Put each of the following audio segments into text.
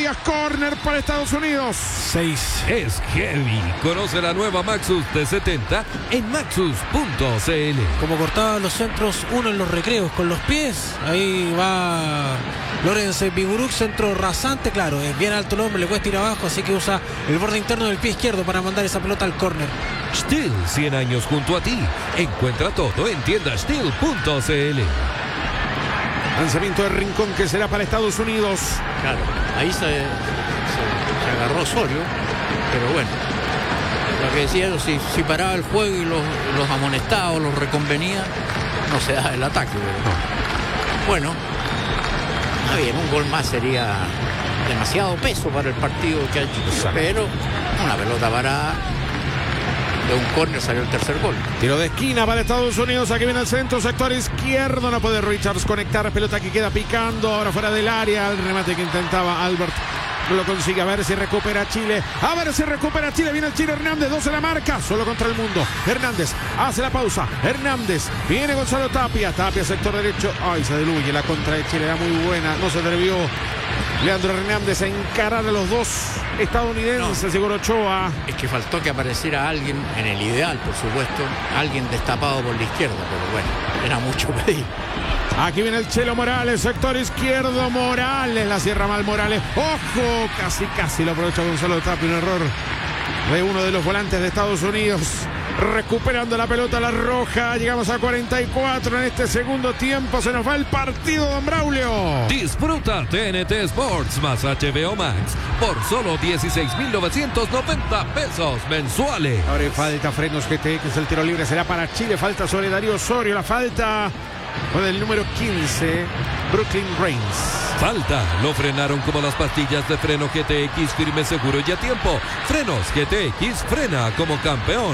Díaz, córner para Estados Unidos. 6. Es heavy. Conoce la nueva Maxus T70 en maxus.cl. Como cortaba los centros, uno en los recreos con los pies. Ahí va Lorenz Viguruk, centro rasante, claro, es bien alto el hombre, le cuesta ir abajo, así que usa el borde interno del pie izquierdo para mandar esa pelota al córner. Steel, 100 años junto a ti. Encuentra todo en tiendasteel.cl. Lanzamiento de Rincón que será para Estados Unidos. Claro, ahí se agarró Osorio, pero bueno, lo que decía, si paraba el juego y los amonestaba, los reconvenía, no se da el ataque. Pero, bueno, está bien, un gol más sería demasiado peso para el partido que ha hecho, pero una pelota parada. De un córner salió el tercer gol. Tiro de esquina para Estados Unidos. Aquí viene el centro, sector izquierdo. No puede Richards conectar. Pelota que queda picando. Ahora fuera del área. El remate que intentaba Albert. No lo consigue. A ver si recupera Chile. A ver si recupera Chile. Viene el Chile Hernández. 2 en la marca. Solo contra el mundo. Hernández hace la pausa. Hernández. Viene Gonzalo Tapia. Tapia, sector derecho. Ay, se diluye. La contra de Chile era muy buena. No se atrevió Leandro Hernández a encarar a los dos estadounidenses. Seguro Ochoa. Es que faltó que apareciera alguien en el ideal, por supuesto. Alguien destapado por la izquierda. Pero bueno, era mucho pedir. Aquí viene el Chelo Morales, sector izquierdo, Morales, la cierra mal Morales. ¡Ojo! Casi lo aprovecha Gonzalo Tapia, un error de uno de los volantes de Estados Unidos. Recuperando la pelota la roja, llegamos a 44 en este segundo tiempo, se nos va el partido, don Braulio. Disfruta TNT Sports más HBO Max por solo 16.990 pesos mensuales. Ahora hay falta, Frenos GTX, el tiro libre será para Chile, falta sobre Darío Osorio, la falta con el número 15, Brooklyn Reigns. Falta, lo frenaron como las pastillas de freno GTX, firme, seguro y a tiempo. Frenos GTX, frena como campeón.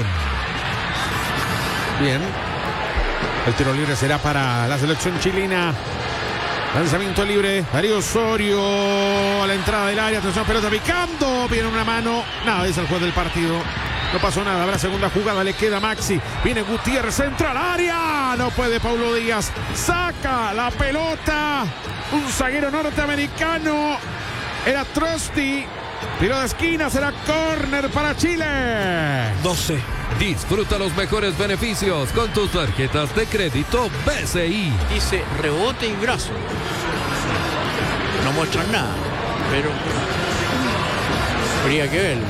Bien. El tiro libre será para la selección chilena. Lanzamiento libre. Darío Osorio a la entrada del área. Atención, pelota picando. Viene una mano. Nada, dice el juez del partido. No pasó nada. Habrá segunda jugada. Le queda Maxi. Viene Gutiérrez. Entra al área. No puede Paulo Díaz. Saca la pelota. Un zaguero norteamericano. Era Trusty. Tiro de esquina. Será córner para Chile. 12. Disfruta los mejores beneficios con tus tarjetas de crédito BCI. Dice rebote y brazo. No muestran nada, pero habría que verlo.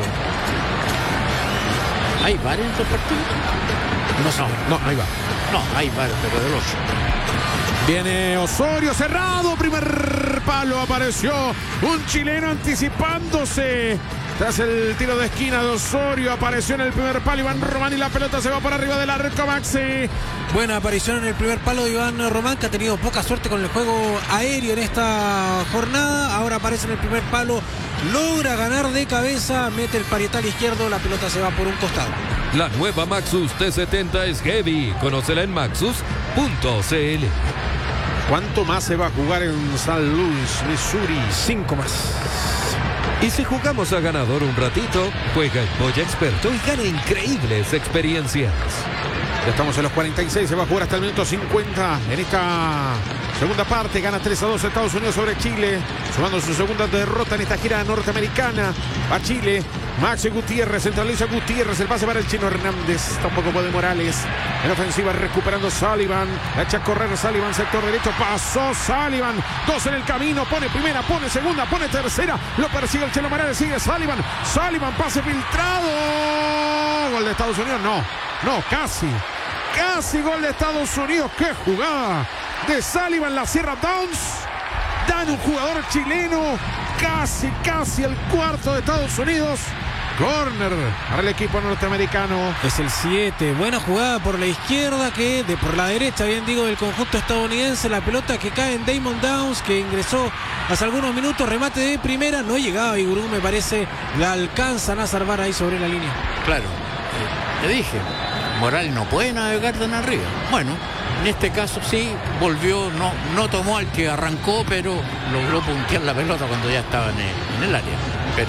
¿Hay VAR en estos partidos? No, ahí va. No, hay VAR, pero del 8. Viene Osorio, cerrado, primer palo, apareció un chileno anticipándose. Tras el tiro de esquina de Osorio, apareció en el primer palo Iván Román y la pelota se va por arriba del arco, Maxi. Buena aparición en el primer palo de Iván Román, que ha tenido poca suerte con el juego aéreo en esta jornada. Ahora aparece en el primer palo, logra ganar de cabeza, mete el parietal izquierdo, la pelota se va por un costado. La nueva Maxus T70 es heavy. Conócela en maxus.cl. ¿Cuánto más se va a jugar en San Luis, Missouri? 5 más. Y si jugamos a ganador un ratito, juega en Boya Experto y gana increíbles experiencias. Ya estamos en los 46, se va a jugar hasta el minuto 50 en esta segunda parte. Gana 3-2 Estados Unidos sobre Chile, sumando su segunda derrota en esta gira norteamericana. A Chile, Maxi Gutiérrez, centraliza Gutiérrez, el pase para el chino Hernández. Tampoco puede Morales. En ofensiva recuperando Sullivan, la echa a correr Sullivan, sector derecho, pasó Sullivan, 2 en el camino, pone primera, pone segunda, pone tercera, lo persigue el Chelo Morales, sigue Sullivan, pase filtrado, gol de Estados Unidos, no, casi gol de Estados Unidos. Qué jugada de Sullivan, la cierra Downs, dan un jugador chileno, casi el cuarto de Estados Unidos. Corner para el equipo norteamericano. Es el 7. Buena jugada por la izquierda, por la derecha, bien digo, del conjunto estadounidense. La pelota que cae en Damon Downs, que ingresó hace algunos minutos. Remate de primera. No llegaba Vigurú, me parece. La alcanzan a salvar ahí sobre la línea. Claro. Te dije, Morales no puede navegar tan arriba. Bueno, en este caso sí, volvió, no tomó al que arrancó, pero logró puntear la pelota cuando ya estaba en el área. Pero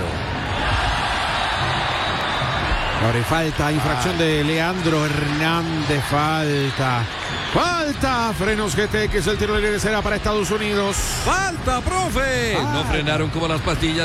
ahora hay falta, infracción de Leandro Hernández, falta, Frenos GT, que es el tiro libre será para Estados Unidos. ¡Falta, profe! No frenaron como las pastillas